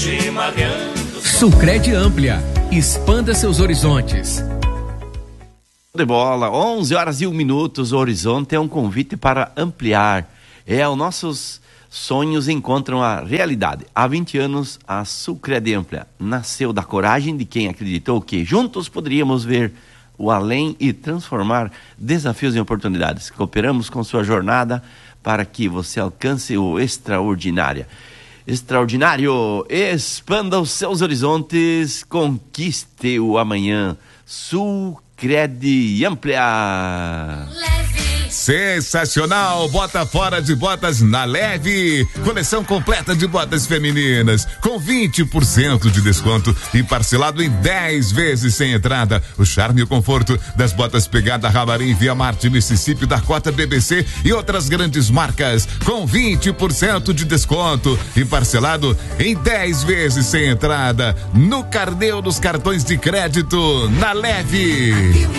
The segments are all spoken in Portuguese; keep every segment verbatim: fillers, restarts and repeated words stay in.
Sulcred Amplia, expanda seus horizontes. De bola, onze horas e um minutos, o Horizonte é um convite para ampliar. É, os nossos sonhos encontram a realidade. Há vinte anos, a Sulcred Amplia nasceu da coragem de quem acreditou que juntos poderíamos ver o além e transformar desafios em oportunidades. Cooperamos com sua jornada para que você alcance o extraordinário. Extraordinário, expanda os seus horizontes, conquiste o amanhã. Sulcred Amplia. Sensacional! Bota fora de botas na Leve. Coleção completa de botas femininas com vinte por cento de desconto e parcelado em dez vezes sem entrada. O charme e o conforto das botas Pegada Ramarim, Via Marte, Mississippi, Dakota, B B C e outras grandes marcas com vinte por cento de desconto e parcelado em dez vezes sem entrada no Carnê dos cartões de crédito na Leve.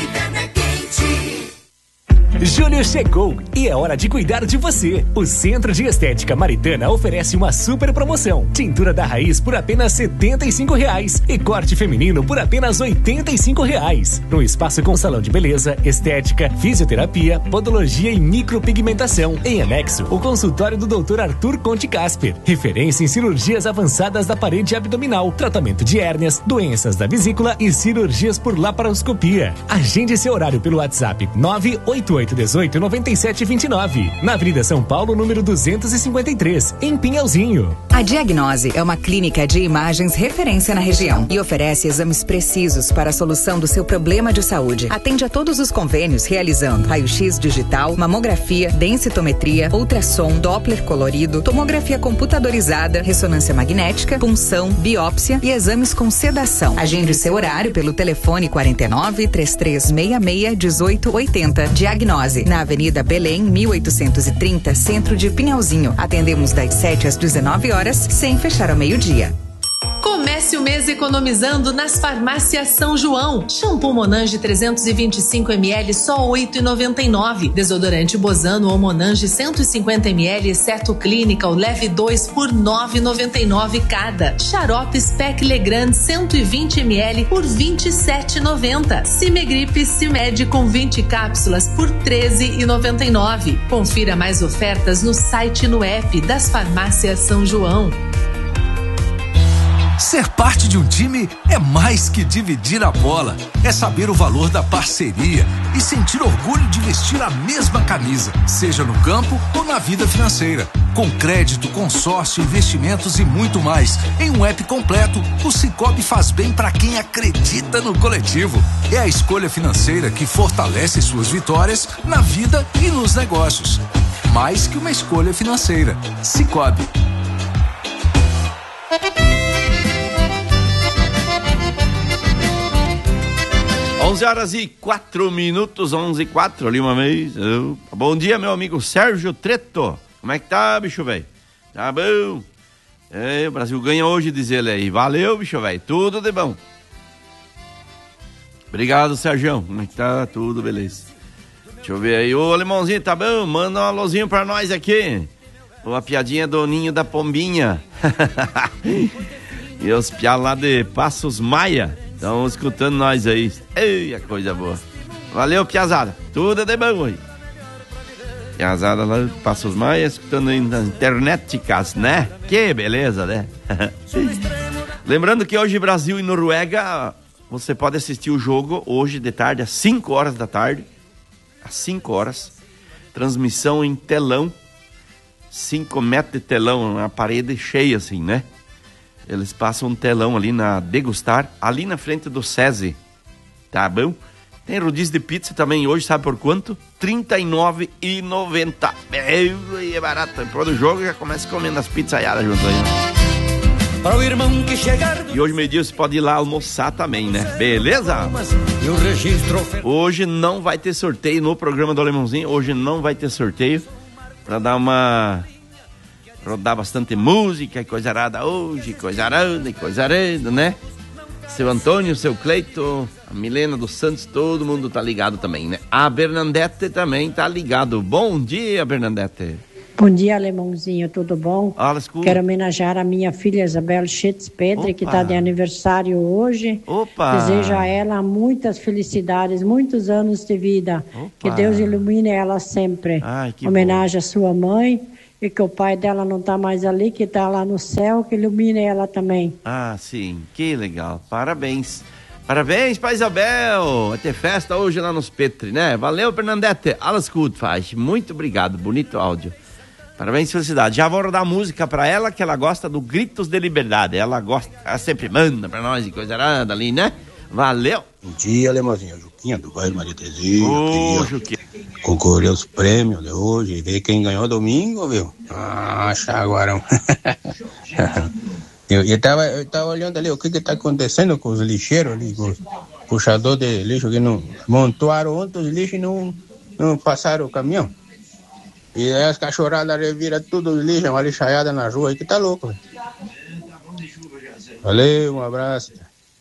Júnior chegou e é hora de cuidar de você. O Centro de Estética Maritana oferece uma super promoção. Tintura da raiz por apenas setenta e cinco reais e corte feminino por apenas oitenta e cinco reais. No espaço com salão de beleza, estética, fisioterapia, podologia e micropigmentação. Em anexo, o consultório do doutor Arthur Conte Casper. Referência em cirurgias avançadas da parede abdominal, tratamento de hérnias, doenças da vesícula e cirurgias por laparoscopia. Agende seu horário pelo WhatsApp nove oito oito dezoito noventa e sete vinte e nove, na Avenida São Paulo, número duzentos e cinquenta e três, em Pinhalzinho. A Diagnose é uma clínica de imagens referência na região e oferece exames precisos para a solução do seu problema de saúde. Atende a todos os convênios realizando raio-x digital, mamografia, densitometria, ultrassom, Doppler colorido, tomografia computadorizada, ressonância magnética, punção, biópsia e exames com sedação. Agende seu horário pelo telefone quarenta e nove, trinta e três sessenta e seis, dezoito oitenta. Diagnose, na Avenida Belém, mil oitocentos e trinta, centro de Pinhalzinho. Atendemos das sete às dezenove horas, sem fechar ao meio-dia. Comece o mês economizando nas farmácias São João. Shampoo Monange trezentos e vinte e cinco mililitros só oito reais e noventa e nove centavos. Desodorante Bozano ou Monange cento e cinquenta mililitros Certo Clinical leve dois por nove reais e noventa e nove centavos cada. Xarope Spec Legrand cento e vinte mililitros por vinte e sete reais e noventa centavos. Cimegripe Cimed com vinte cápsulas por treze reais e noventa e nove centavos. Confira mais ofertas no site e no app das farmácias São João. Ser parte de um time é mais que dividir a bola. É saber o valor da parceria e sentir orgulho de vestir a mesma camisa, seja no campo ou na vida financeira. Com crédito, consórcio, investimentos e muito mais. Em um app completo, o Sicoob faz bem para quem acredita no coletivo. É a escolha financeira que fortalece suas vitórias na vida e nos negócios. Mais que uma escolha financeira. Sicoob. onze horas e quatro minutos, onze e quatro, ali uma vez. Eu... Bom dia, meu amigo Sérgio Treto. Como é que tá, bicho velho? Tá bom? É, o Brasil ganha hoje, diz ele aí. Valeu, bicho velho. Tudo de bom. Obrigado, Sérgio. Como é que tá? Tudo beleza. Deixa eu ver aí. Ô, Alemãozinho, tá bom? Manda um alôzinho pra nós aqui. Uma piadinha do Ninho da Pombinha. E os piados lá de Passos Maia estão escutando nós aí. Eia, coisa boa. Valeu, piazada. Tudo de bom aí. Piazada lá de Passos Maia, escutando aí na internet, né? Que beleza, né? Lembrando que hoje Brasil e Noruega, você pode assistir o jogo hoje de tarde, às cinco horas da tarde. Às cinco horas. Transmissão em telão. cinco metros de telão, uma parede cheia assim, né? Eles passam um telão ali na Degustar, ali na frente do SESI. Tá bom? Tem rodízio de pizza também hoje, sabe por quanto? trinta e nove reais e noventa centavos. É barato. Depois do jogo já começa comendo as pizzaiadas junto aí. Para o irmão que chegar... E hoje meio-dia você pode ir lá almoçar também, né? Beleza? Hoje não vai ter sorteio no programa do Alemãozinho. Hoje não vai ter sorteio. Pra dar uma... rodar bastante música e coisa arada hoje, coisa arada e coisa arada, né? Seu Antônio, seu Cleito, a Milena dos Santos, todo mundo tá ligado também, né? A Bernadette também tá ligado. Bom dia, Bernadette. Bom dia, Alemãozinho, tudo bom? Alles gut. Quero homenagear a minha filha Isabel Schitz-Pedre, que está de aniversário hoje. Opa! Desejo a ela muitas felicidades, muitos anos de vida. Opa! Que Deus ilumine ela sempre. Ai, que Homenagem à sua mãe e que o pai dela não está mais ali, que está lá no céu, que ilumine ela também. Ah, sim, que legal. Parabéns. Parabéns pra Isabel. Vai ter festa hoje lá nos Petri, né? Valeu, Fernandete. Alles gut, faz. Muito obrigado. Bonito áudio. Parabéns, felicidade. Já vou rodar música pra ela, que ela gosta do Gritos de Liberdade. Ela gosta, ela sempre manda pra nós e coisa arada ali, né? Valeu. Bom dia, Alemãozinho. Juquinha do bairro Maria Terezinha. Ô, Juquinha. Concorrer aos prêmios de hoje e ver quem ganhou domingo, viu? Ah, Chaguarão. eu, eu, tava, eu tava olhando ali o que que tá acontecendo com os lixeiros ali, com os puxadores de lixo que não montaram ontem os lixos e não, não passaram o caminhão. E aí as cachorradas reviram tudo os lixos, uma lixaiada na rua aí que tá louco, velho. Valeu, um abraço.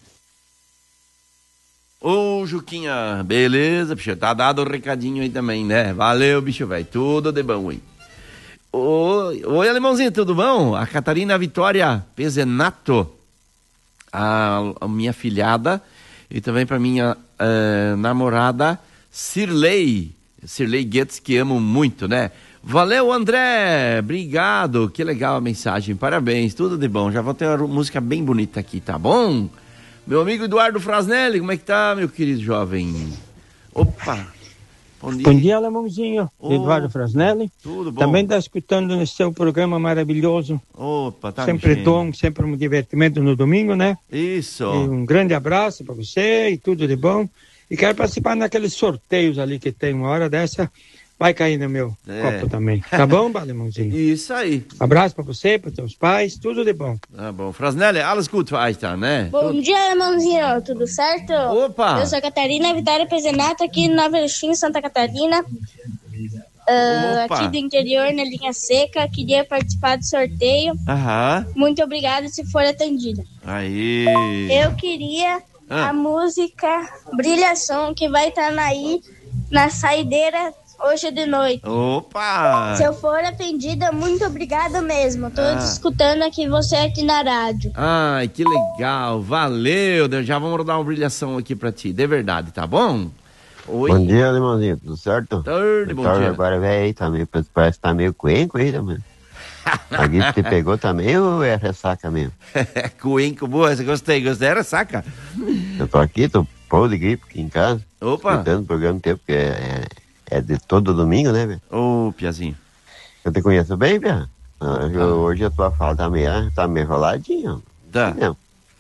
Ô, Juquinha, beleza, bicho, tá dado o recadinho aí também, né? Valeu, bicho, velho, tudo de bom aí. Oi, oi, Alemãozinho, tudo bom? A Catarina Vitória Pezenato, a, a minha filhada, e também pra minha uh, namorada Cirlei, Cirlei Guedes, que amo muito, né? Valeu, André, obrigado, que legal a mensagem, parabéns, tudo de bom. Já vou ter uma música bem bonita aqui, tá bom? Meu amigo Eduardo Frasnelli, como é que tá, meu querido jovem? Opa! Bom dia, bom dia, Alemãozinho. Oh, Eduardo Frasnelli. Tudo bom? Também está escutando nesse seu programa maravilhoso. Opa, tá sempre bom, sempre um divertimento no domingo, né? Isso. E um grande abraço para você e tudo de bom. E quero participar naqueles sorteios ali que tem uma hora dessa. Vai cair no meu é. copo também. Tá bom, Alemãozinho? Isso aí. Abraço pra você, pros teus pais, tudo de bom. Tá bom. Frasnelli, alles gut, tá, né? Bom tudo... dia, Alemãozinho. Tudo certo? Opa! Eu sou a Catarina Vitória Pezenato, aqui no Nova Erechim, Santa Catarina. Uh, aqui do interior, na linha seca. Queria participar do sorteio. Aham. Muito obrigado se for atendida. Aí. Eu queria ah. a música Brilhação, que vai estar tá aí na saideira hoje de noite. Opa! Se eu for atendida, muito obrigada mesmo. Tô ah. escutando aqui você aqui na rádio. Ai, que legal. Valeu. Já vamos dar uma brilhação aqui pra ti. De verdade, tá bom? Oi. Bom dia, Alemãozinho. Tudo certo? Tudo, bom dia. Agora, velho, aí também. Parece que tá meio coenco aí também. A gripe te pegou também ou é ressaca mesmo? Coenco, boa. Gostei, gostei. É ressaca. Eu tô aqui, tô pô de gripe aqui em casa. Opa! Escutando o programa tempo, porque é... É de todo domingo, né, velho? Ô, Piazinho. Eu te conheço bem, Pia? Ah. Hoje a tua fala tá meio, tá meio roladinha. Tá. Não.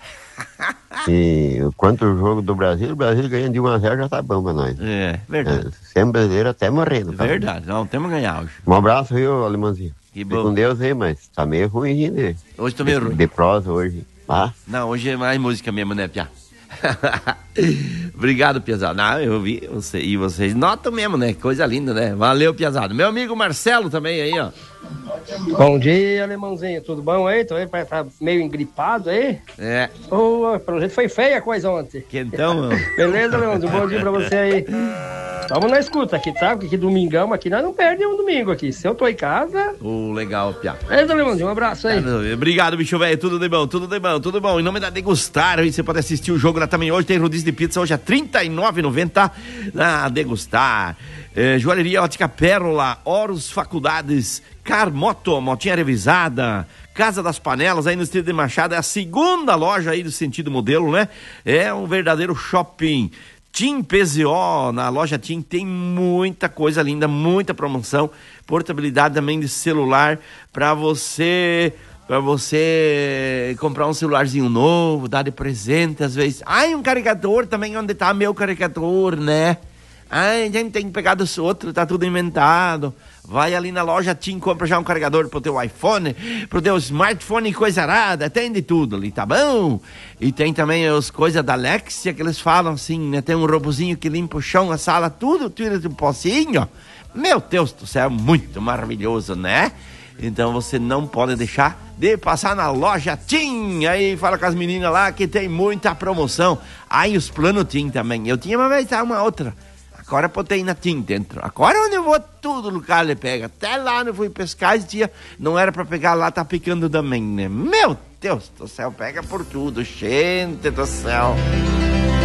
E quanto o jogo do Brasil, o Brasil ganhando de um a zero já tá bom pra nós. É, verdade. É, sempre brasileiro até morrendo. Tá verdade, bom? Não, temos que ganhar hoje. Um abraço, viu, Alemãozinho? Que bom. Fique com Deus aí, mas tá meio ruim, né? Hoje tô meio de, ruim. De prosa hoje. Ah? Não, hoje é mais música mesmo, né, Pia? Obrigado, Piazada. Não, eu vi você, e vocês notam mesmo, né? Coisa linda, né? Valeu, Piazada. Meu amigo Marcelo também aí, ó. Bom dia, Alemãozinho. Tudo bom aí? Tô aí pra estar meio engripado aí. É. Oh, pelo jeito foi feia a coisa ontem. Que então, mano. Beleza, Alemãozinho? Bom dia pra você aí. Vamos na escuta aqui, tá? Porque aqui domingão, aqui nós não perdemos um domingo aqui. Se eu tô em casa... Oh, legal, Pia. Beleza, Alemãozinho? Um abraço aí. Obrigado, bicho velho. Tudo de bom, tudo de bom, tudo bom. Em nome da Degustar, aí você pode assistir o jogo lá também hoje. Tem rodízio de pizza hoje a trinta e nove reais e noventa centavos na Degustar. É, Joalheria Ótica Pérola, Horus Faculdades, Carmoto, motinha revisada, Casa das Panelas, aí no Estilo de Machado, é a segunda loja aí do sentido modelo, né? É um verdadeiro shopping. Tim P Z O, na loja Tim tem muita coisa linda, muita promoção, portabilidade também de celular para você... Pra você comprar um celularzinho novo, dar de presente às vezes. Ai, um carregador também, onde tá meu carregador, né? Ai, a gente tem que pegar dos outros, tá tudo inventado. Vai ali na loja Tim, compra já um carregador pro teu iPhone, pro teu smartphone e coisa arada, tem de tudo ali, tá bom? E tem também as coisas da Alexia que eles falam assim, né? Tem um robozinho que limpa o chão, a sala, tudo, tira de um pocinho. Meu Deus do céu, muito maravilhoso, né? Então você não pode deixar de passar na loja Tim. Aí fala com as meninas lá que tem muita promoção. Aí os planos Tim também. Eu tinha uma vez, tá, uma outra. Agora a proteína tinha dentro. Agora onde eu vou, tudo lugar ele pega. Até lá eu fui pescar esse dia, não era pra pegar lá, tá picando também, né? Meu Deus do céu, pega por tudo, gente do céu.